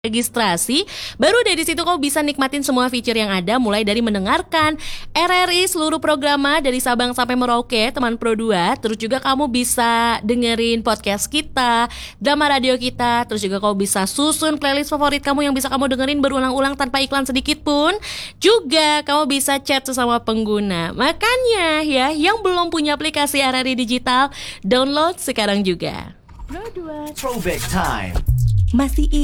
registrasi, baru dari situ kau bisa nikmatin semua fitur yang ada, mulai dari mendengarkan RRI seluruh programa dari Sabang sampai Merauke, teman Pro 2. Terus juga kamu bisa dengerin podcast kita, drama radio kita. Terus juga kau bisa susun playlist favorit kamu yang bisa kamu dengerin berulang-ulang tanpa iklan sedikit pun. Juga kamu bisa chat sesama pengguna. Makanya ya, yang belum punya aplikasi RRI Digital, download sekarang juga. Pro 2 Throwback Time. Masih